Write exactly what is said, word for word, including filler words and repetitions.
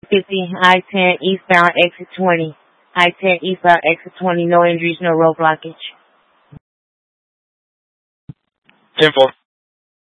fifty, I ten eastbound, exit twenty. I ten eastbound, exit twenty, no injuries, no road blockage. ten four.